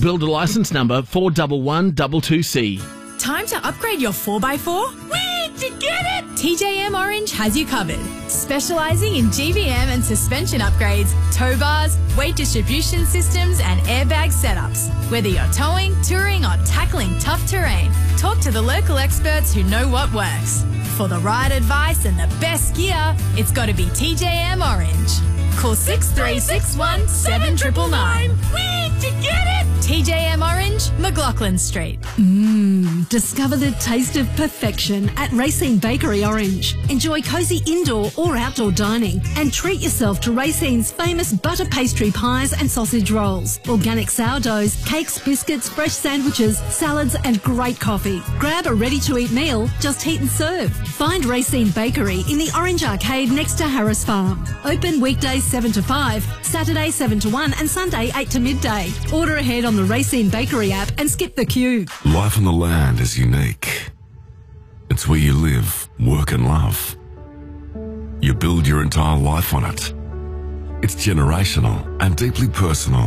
Builder licence number 41122C. Time to upgrade your 4x4? Where'd you get it? TJM Orange has you covered. Specialising in GVM and suspension upgrades, tow bars, weight distribution systems and airbag setups. Whether you're towing, touring or tackling tough terrain, talk to the local experts who know what works. For the right advice and the best gear, it's got to be TJM Orange. Call 6361 7999. Where'd you get it? TJM Orange, McLaughlin Street. Discover the taste of perfection at Racine Bakery Orange. Enjoy cosy indoor or outdoor dining and treat yourself to Racine's famous butter pastry pies and sausage rolls, organic sourdoughs, cakes, biscuits, fresh sandwiches, salads and great coffee. Grab a ready-to-eat meal, just heat and serve. Find Racine Bakery in the Orange Arcade next to Harris Farm. Open weekdays 7 to 5, Saturday 7 to 1 and Sunday 8 to midday. Order ahead on the Racine Bakery app and skip the queue. Life on the land is unique. It's where you live, work and love. You build your entire life on it. It's generational and deeply personal.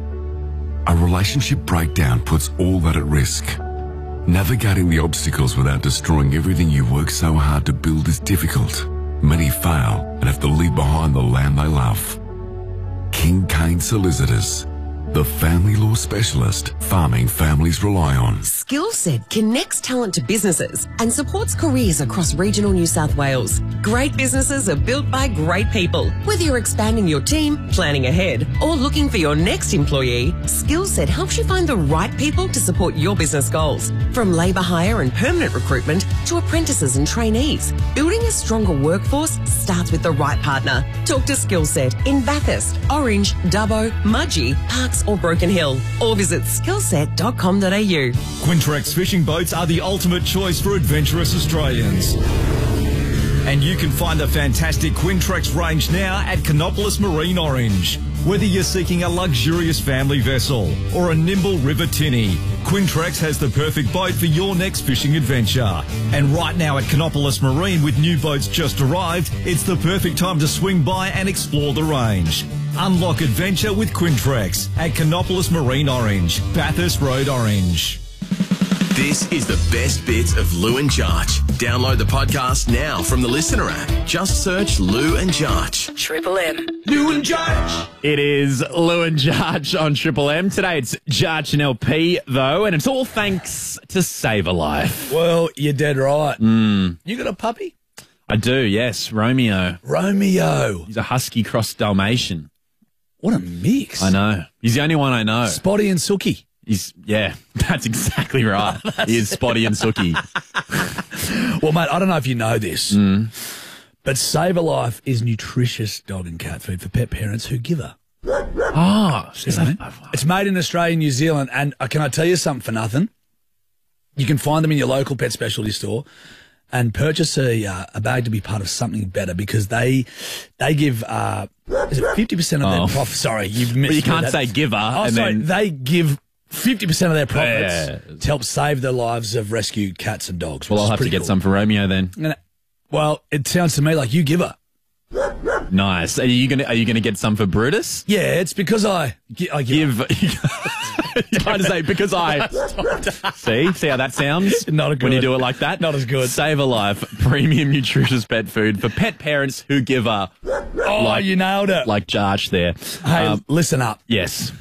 A relationship breakdown puts all that at risk. Navigating the obstacles without destroying everything you work so hard to build is difficult. Many fail and have to leave behind the land they love. King Kane Solicitors, the family law specialist farming families rely on. Skillset connects talent to businesses and supports careers across regional New South Wales. Great businesses are built by great people. Whether you're expanding your team, planning ahead, or looking for your next employee, Skillset helps you find the right people to support your business goals. From labour hire and permanent recruitment to apprentices and trainees, building a stronger workforce starts with the right partner. Talk to Skillset in Bathurst, Orange, Dubbo, Mudgee, Parks or Broken Hill, or visit skillset.com.au. Quintrex fishing boats are the ultimate choice for adventurous Australians. And you can find the fantastic Quintrex range now at Canopolis Marine Orange. Whether you're seeking a luxurious family vessel or a nimble river tinny, Quintrex has the perfect boat for your next fishing adventure. And right now at Canopolis Marine, with new boats just arrived, it's the perfect time to swing by and explore the range. Unlock adventure with Quintrex at Canopolis Marine Orange, Bathurst Road Orange. This is the best bits of Lou and Jarch. Download the podcast now from the Listener app. Just search Lou and Jarch. Triple M. Lou and Jarch. It is Lou and Jarch on Triple M. Today it's Jarch and LP, though, and it's all thanks to Save a Life. Well, you're dead right. You got a puppy? I do, yes. Romeo. Romeo. He's a husky cross Dalmatian. What a mix. I know. He's the only one I know. Spotty and Sookie. Yeah, that's exactly right. He is Spotty and Sookie. Well, mate, I don't know if you know this, but Save a Life is nutritious dog and cat food for pet parents who give her. Oh, It's made in Australia and New Zealand, and can I tell you something for nothing? You can find them in your local pet specialty store and purchase a bag to be part of something better, because they give is it 50% of their profit? Sorry, you've missed. But you can't say giver. Oh, and sorry, then they give 50% of their profits to help save the lives of rescued cats and dogs. Well, I'll have to get some for Romeo then. Well, it sounds to me like you give her. Nice. Are you gonna get some for Brutus? Yeah, it's because I give. You're trying to say because I see how that sounds? Not a good. When you do it like that, not as good. Save a Life, premium nutritious pet food for pet parents who give her. Oh, you nailed it. Like Jarch there. Hey, listen up. Yes.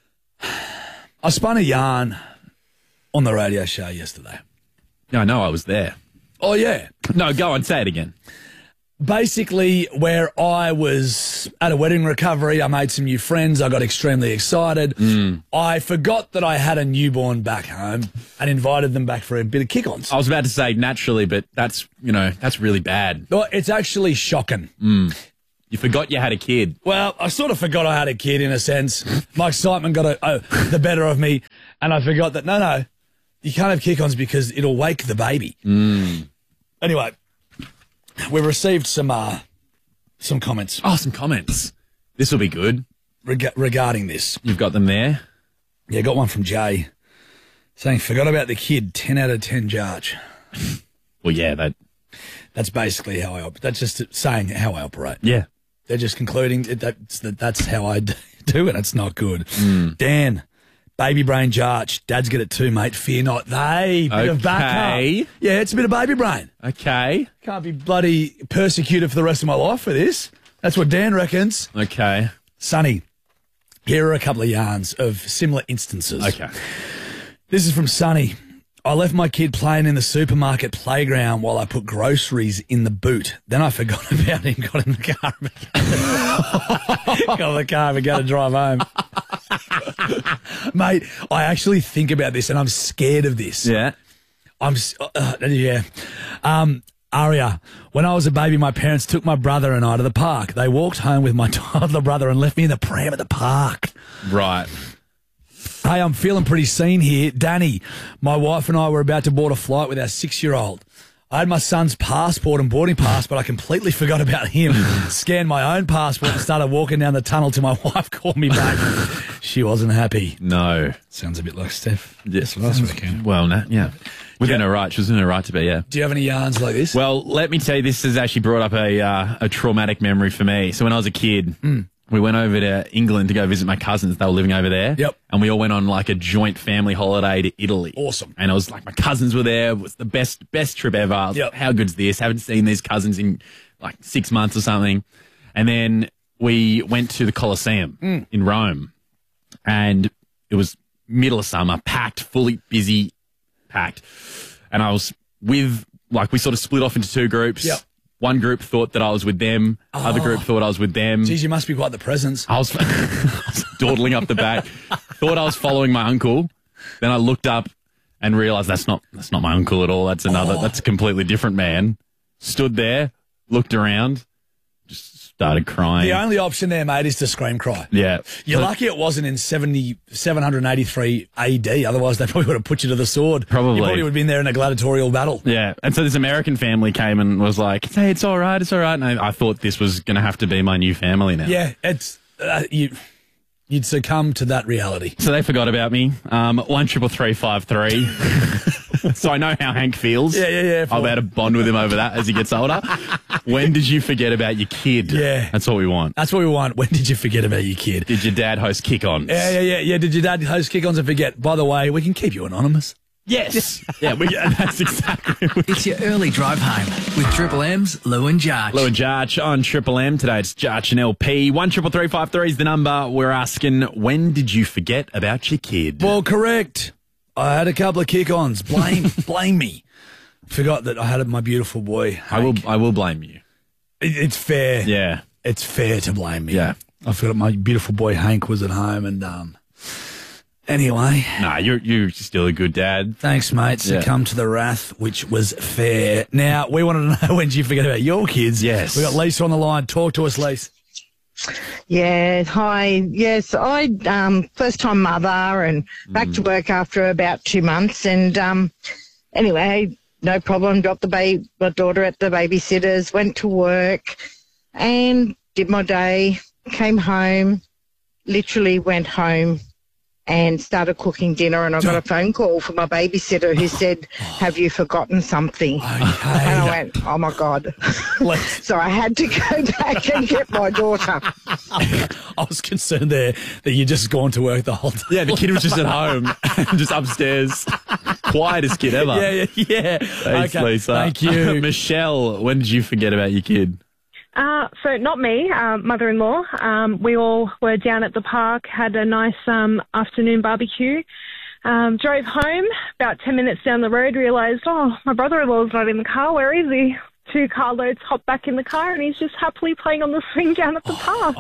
I spun a yarn on the radio show yesterday. Yeah, I know. I was there. Oh yeah. No, go on. Say it again. Basically, where I was at a wedding recovery, I made some new friends. I got extremely excited. I forgot that I had a newborn back home and invited them back for a bit of kick-ons. I was about to say naturally, but that's really bad. Well, it's actually shocking. You forgot you had a kid. Well, I sort of forgot I had a kid in a sense. My excitement got the better of me, and I forgot that, no, you can't have kick-ons because it'll wake the baby. Anyway, we've received some comments. Oh, some comments. This will be good. Regarding this. You've got them there? Yeah, got one from Jay saying, forgot about the kid, 10 out of 10 Jarch. Well, yeah, that's basically how I operate. That's just saying how I operate. Yeah. They're just concluding that's how I do it. It's not good. Dan Baby brain Jarch. Dads get it too, mate. Fear not. Bit of backup. Okay. Yeah, it's a bit of baby brain. Okay. Can't be bloody persecuted for the rest of my life for this. That's what Dan reckons. Okay. Sonny, here are a couple of yarns of similar instances. Okay. This is from Sonny. I left my kid playing in the supermarket playground while I put groceries in the boot. Then I forgot about him, got in the car. Got in the car and began to drive home. Mate, I actually think about this and I'm scared of this. Yeah. Aria, when I was a baby, my parents took my brother and I to the park. They walked home with my toddler brother and left me in the pram at the park. Right. Hey, I'm feeling pretty seen here. Danny, my wife and I were about to board a flight with our 6-year-old. I had my son's passport and boarding pass, but I completely forgot about him. Scanned my own passport and started walking down the tunnel till my wife called me back. She wasn't happy. No. Sounds a bit like Steph. Yes. Last weekend. Well, no, yeah. Within her right. She was in her right to be, yeah. Do you have any yarns like this? Well, let me tell you, this has actually brought up a traumatic memory for me. So when I was a kid, we went over to England to go visit my cousins. They were living over there. Yep. And we all went on like a joint family holiday to Italy. Awesome. And it was like my cousins were there. It was the best trip ever. I was Yep. like, how good's this? Haven't seen these cousins in like 6 months or something. And then we went to the Colosseum in Rome. And it was middle of summer, packed, fully busy, packed. And I was with, like, we sort of split off into two groups. Yep. One group thought that I was with them. Other group thought I was with them. Geez, you must be quite the presence. I was dawdling up the back. Thought I was following my uncle. Then I looked up and realised that's not my uncle at all. That's that's a completely different man. Stood there, looked around, just started crying. The only option there, mate, is to scream cry. Yeah. You're lucky it wasn't in 783 AD. Otherwise, they probably would have put you to the sword. Probably. You probably would have been there in a gladiatorial battle. Yeah. And so this American family came and was like, hey, it's all right, it's all right. And I thought this was going to have to be my new family now. Yeah, it's you'd succumb to that reality. So they forgot about me. 13353. So I know how Hank feels. Yeah. I've had a bond with him over that as he gets older. When did you forget about your kid? Yeah. That's what we want. That's what we want. When did you forget about your kid? Did your dad host kick-ons? Yeah. Did your dad host kick-ons and forget? By the way, we can keep you anonymous. Yes. That's exactly what It's your early drive home with Triple M's Lou and Jarch. Lou and Jarch on Triple M. Today it's Jarch and LP. 13353 is the number. We're asking, when did you forget about your kid? Well, correct. I had a couple of kick-ons. Blame me. Forgot that I had my beautiful boy, Hank. I will blame you. It's fair. Yeah. It's fair to blame me. Yeah. I forgot my beautiful boy Hank was at home and anyway. Nah, you're still a good dad. Thanks, mate. Succumb to the wrath, which was fair. Now, we wanted to know, when did you forget about your kids? Yes. We got Lisa on the line. Talk to us, Lisa. Yeah, hi. Yes, I first-time mother and back to work after about 2 months. And anyway, no problem. Dropped my daughter at the babysitter's, went to work and did my day, came home, literally went home and started cooking dinner, and I got a phone call from my babysitter who said, have you forgotten something? Okay. And I went, oh, my God. So I had to go back and get my daughter. I was concerned there that you'd just gone to work the whole time. Yeah, the kid was just at home, just upstairs. Quietest kid ever. Yeah. Thanks, Okay, Lisa. thank you. Michelle, when did you forget about your kid? So not me, mother-in-law. We all were down at the park, had a nice afternoon barbecue. Drove home, about 10 minutes down the road, realised, my brother-in-law's not in the car. Where is he? 2 carloads, hopped back in the car, and he's just happily playing on the swing down at the park.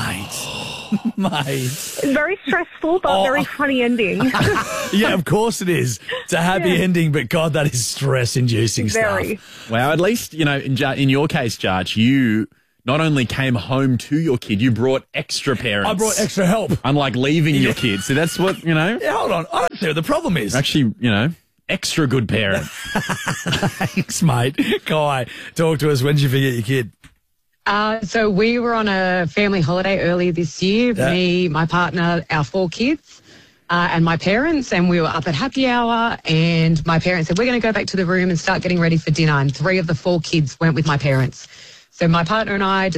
Mate. Very stressful, but very funny ending. Yeah, of course it is. It's a happy ending, but God, that is stress-inducing Very. stuff. Well, at least, in your case, Jarch, you not only came home to your kid, you brought extra parents. I brought extra help. Unlike leaving your kid. So that's what, Yeah, hold on. I don't see what the problem is. Actually, extra good parent. Thanks, mate. Kai, talk to us. When did you forget your kid? So we were on a family holiday earlier this year, me, my partner, our 4 kids, and my parents, and we were up at happy hour, and my parents said, we're going to go back to the room and start getting ready for dinner, and 3 of the 4 kids went with my parents. So my partner and I just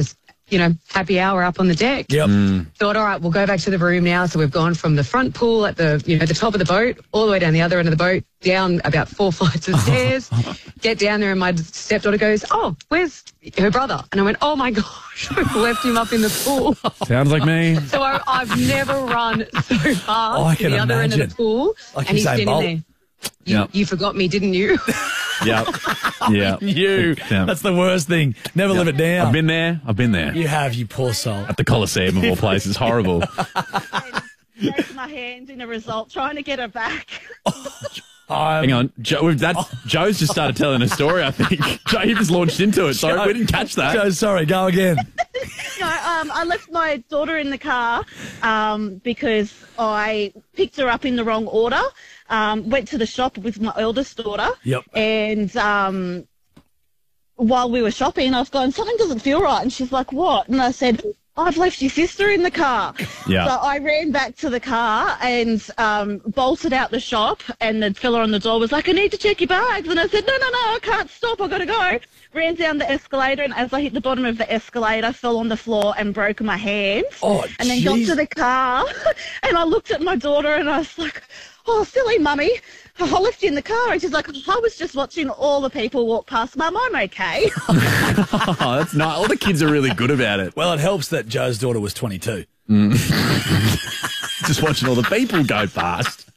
happy hour up on the deck. Yep. Thought, all right, we'll go back to the room now. So we've gone from the front pool at the top of the boat all the way down the other end of the boat, down about 4 flights of stairs, get down there and my stepdaughter goes, oh, where's her brother? And I went, oh my gosh, we've left him up in the pool. Sounds like me. So I've never run so fast I to can the other end of imagine. the pool. Like and he's Usain sitting Bolt. there. Yep. You forgot me, didn't you? Yep. Yeah. You. Yeah. That's the worst thing. Never live it down. I've been there. You have, you poor soul. At the Coliseum of all places. Horrible. Broke my hand in a result trying to get her back. Hang on. Joe's just started telling a story, I think. Joe, you just launched into it. Sorry, we didn't catch that. Joe, sorry, go again. No, I left my daughter in the car because I picked her up in the wrong order. Went to the shop with my eldest daughter. Yep. And while we were shopping, I was going, something doesn't feel right. And she's like, what? And I said, I've left your sister in the car. Yeah. So I ran back to the car and bolted out the shop, and the fella on the door was like, I need to check your bags. And I said, no, I can't stop. I've got to go. Ran down the escalator, and as I hit the bottom of the escalator, fell on the floor and broke my hands. Oh, and then got to the car, and I looked at my daughter, and I was like, oh, silly mummy. I left you in the car. And she's like, I was just watching all the people walk past. Mum, I'm okay. Oh, that's nice. All the kids are really good about it. Well, it helps that Joe's daughter was 22. Just watching all the people go past.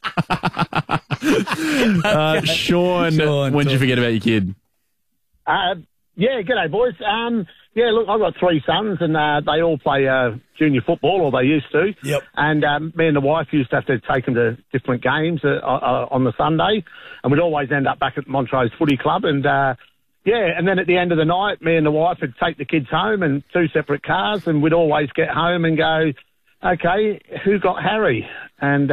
Sean, when did you forget about your kid? Yeah, g'day, boys. Yeah, look, I've got 3 sons, and they all play junior football, or they used to. Yep. And me and the wife used to have to take them to different games on the Sunday, and we'd always end up back at Montrose Footy Club. And, and then at the end of the night, me and the wife would take the kids home in 2 separate cars, and we'd always get home and go, okay, who got Harry? And,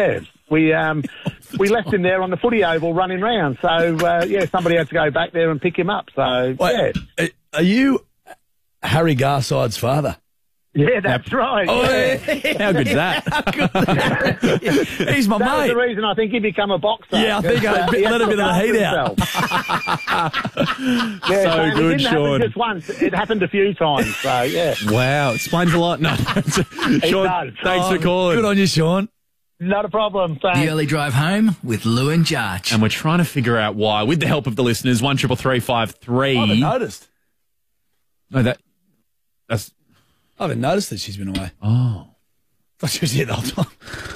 we left him there on the footy oval running round. So, somebody had to go back there and pick him up. So, Wait, are you Harry Garside's father? Yeah, that's right. Oh, yeah. How good's that? He's my That was mate. the reason I think he became a boxer. Yeah, I think I He had let to a bit look of the heat after out. himself. So it good, didn't Sean. happen just once. It happened a few times. So, yeah. Wow, explains a lot. No, Sean, does. thanks for calling. Good on you, Sean. Not a problem. The Thanks. early drive home with Lou and Jarch. And we're trying to figure out why, with the help of the listeners, 133353. I haven't noticed. No, that's. I haven't noticed that she's been away. Oh. I thought she was here the whole time.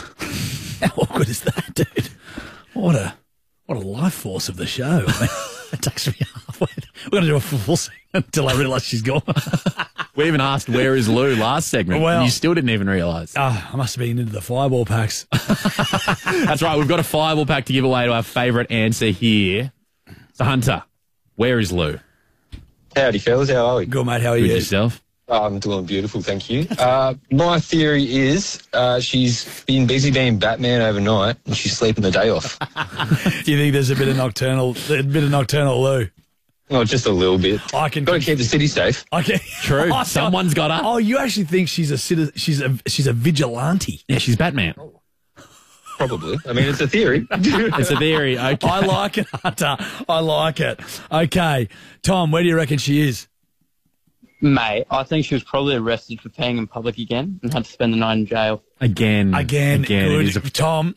How awkward is that, dude? What a life force of the show. I mean, it takes me halfway. We're going to do a full segment until I realise she's gone. We even asked, where is Lou last segment? Well- and you still didn't even realise. I must have been into the fireball packs. That's right. We've got a fireball pack to give away to our favourite answer here. So, Hunter, where is Lou? Howdy, fellas. How are we? Good, mate. How are With you? yourself? I'm doing beautiful, thank you. My theory is she's been busy being Batman overnight and she's sleeping the day off. Do you think there's a bit of nocturnal Lou? Oh, just a little bit. I can Got to keep the city safe. Okay. True. Oh, Someone's got her. Oh, you actually think she's a vigilante? Yeah, she's Batman. Probably. I mean, it's a theory. It's a theory. Okay. I like it, Hunter. I like it. Okay. Tom, where do you reckon she is? Mate, I think she was probably arrested for peeing in public again and had to spend the night in jail. Again. Again. It Good. is Tom,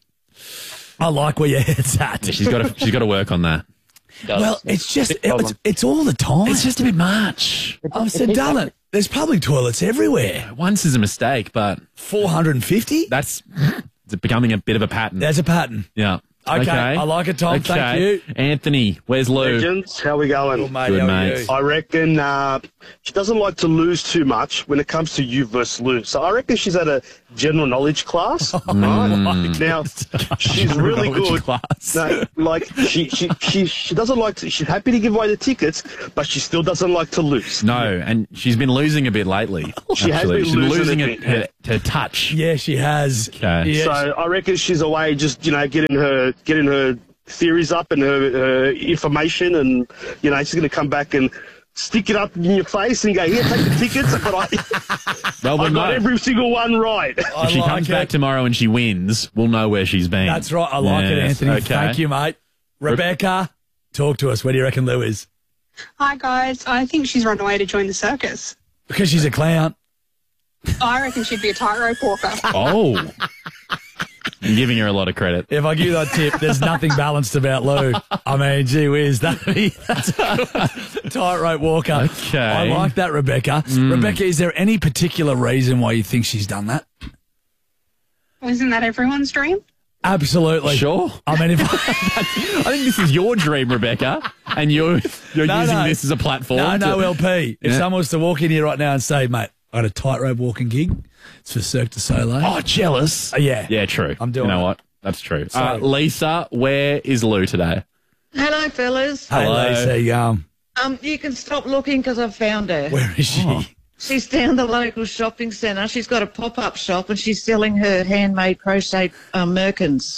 I like where your head's at. she's got to work on that. Well, it's just, it's all the time. It's just a bit much. I said, darling, there's public toilets everywhere. Once is a mistake, but 450? that's it's becoming a bit of a pattern. There's a pattern. Yeah. Okay, I like it, Tom. Thank you. Anthony, where's Lou? Legends, how we going? Good, mate. Good, How are mate. you? I reckon she doesn't like to lose too much when it comes to you versus Lou. So I reckon she's at a general knowledge class. Right? Now, she's really good. Class. No, like she doesn't like to, she's happy to give away the tickets, but she still doesn't like to lose. No, and she's been losing a bit lately. She has actually. been She's losing losing a bit, her touch. Yeah, she has. Okay. Yeah, So I reckon she's away just, getting her theories up and her information, and, she's going to come back and stick it up in your face and go, here, take the tickets. But Well, we'll I got know. every single one right. If she comes back tomorrow and she wins, we'll know where she's been. That's right. I like it, Yes, Anthony. Okay. Thank you, mate. Rebecca, talk to us. Where do you reckon Lou is? Hi, guys. I think she's run away to join the circus. Because she's a clown. I reckon she'd be a tightrope walker. Oh. I'm giving her a lot of credit. If I give you that tip, there's nothing balanced about Lou. I mean, gee whiz, that's a tightrope walker. Okay. I like that, Rebecca. Rebecca, is there any particular reason why you think she's done that? Isn't that everyone's dream? Absolutely. Sure. I mean, if I think this is your dream, Rebecca, and you're using this as a platform. No, LP. If Yeah. someone was to walk in here right now and say, mate, I had a tightrope walking gig, it's for Cirque du Soleil. Oh, jealous. Yeah. Yeah, true. I'm doing You know it. what? That's true. So- Lisa, where is Lou today? Hello, fellas. Hey, Lisa, You can stop looking because I've found her. where is she? She's down the local shopping centre. She's got a pop-up shop and she's selling her handmade crochet merkins.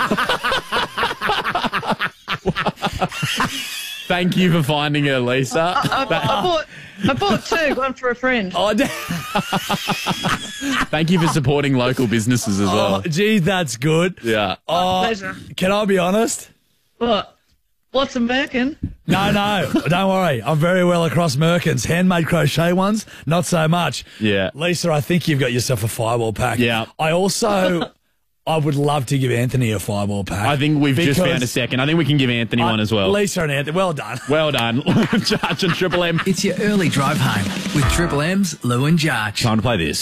Thank you for finding her, Lisa. I bought two, one for a friend. Oh, Thank you for supporting local businesses as well. Oh, geez, that's good. Yeah. Oh, Pleasure. can I be honest? What? What's a merkin? No, don't worry. I'm very well across merkins. Handmade crochet ones, not so much. Yeah. Lisa, I think you've got yourself a Fireball pack. Yeah. I would love to give Anthony a Fireball pack. I think we've just because found a second. I think we can give Anthony one as well. Lisa and Anthony, well done. Well done. Jarch and Triple M. It's your early drive home with Triple M's Lou and Jarch. Time to play this.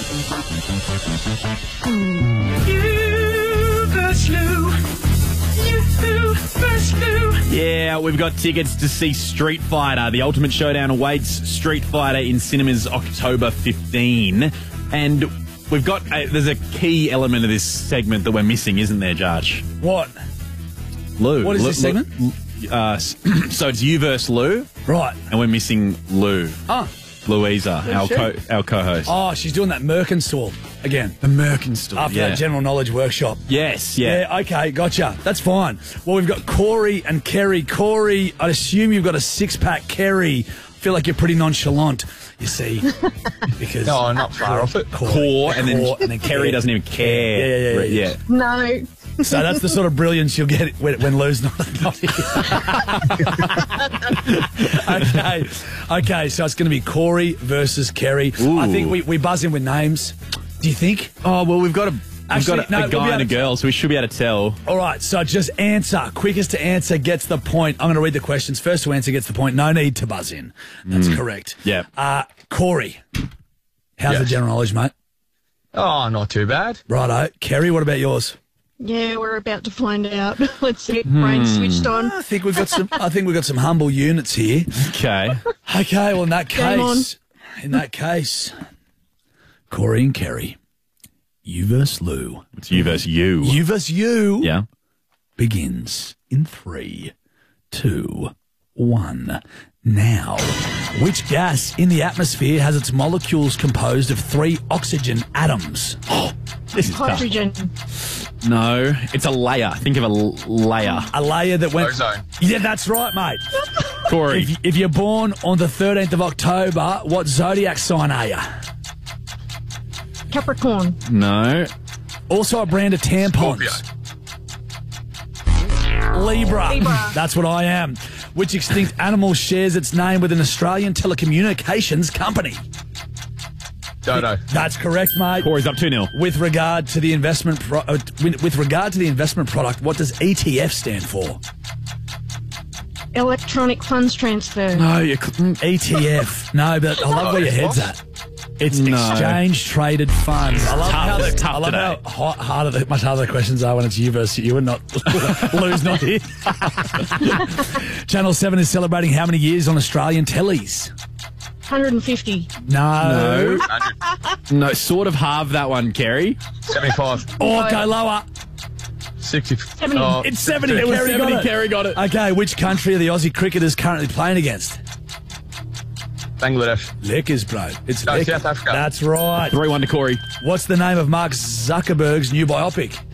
Yeah, we've got tickets to see Street Fighter. The Ultimate Showdown awaits Street Fighter in cinemas October 15. And we've got there's a key element of this segment that we're missing, isn't there, Jarch? What? Lou. What is this segment? So it's you versus Lou. Right. And we're missing Lou. Oh. Louisa, Who's our co-host. Oh, she's doing that Merkin stall again. The Merkin stall, After that general knowledge workshop. Yes, yeah. Okay, gotcha. That's fine. Well, we've got Corey and Kerry. Corey, I'd assume you've got a six-pack. Kerry, I feel like you're pretty nonchalant, you see. Because No, I'm not far off it. Core, and then Kerry doesn't even care. Yeah. No. So that's the sort of brilliance you'll get when Lou's not here. Okay, so it's going to be Corey versus Kerry. Ooh. I think we buzz in with names. Do you think? Oh, well, we've got a We'll guy and a girl, so we should be able to tell. All right, so just answer. Quickest to answer gets the point. I'm going to read the questions. First to answer gets the point. No need to buzz in. That's correct. Yeah. Corey, how's the general knowledge, mate? Oh, not too bad. Righto. Kerry, what about yours? Yeah, we're about to find out. Let's see. Brain switched on. I think we've got some humble units here. Okay. Okay, well in that Game on. case, Corey and Kerry, you versus Lou. It's you versus you. You versus you. Yeah. Begins in 3, 2, 1. Now, which gas in the atmosphere has its molecules composed of 3 oxygen atoms? Oh, this is Hydrogen. tough. No, it's a layer. Think of a layer. A layer that went... Ozone. Yeah, that's right, mate. Corey. If you're born on the 13th of October, what zodiac sign are you? Capricorn. No. Also a brand of tampons. Libra. That's what I am. Which extinct animal shares its name with an Australian telecommunications company? Dodo. That's correct, mate. Corey's up 2-0. With regard to the investment product, what does ETF stand for? Electronic funds transfer. No, you ETF. No, but I love where your head's at. It's exchange traded funds. I love how much harder the questions are when it's you versus you and not Lou's not here. Channel 7 is celebrating how many years on Australian tellies? 150. No. No, sort of halve that one, Kerry. 75. Oh, go lower. 60. 70. Oh, It's 70. It was 70. Got it. Kerry got it. Okay, which country are the Aussie cricketers currently playing against? Bangladesh. Lickers, bro. It's No, Lickers. South Africa. That's right. 3-1 to Corey. What's the name of Mark Zuckerberg's new biopic?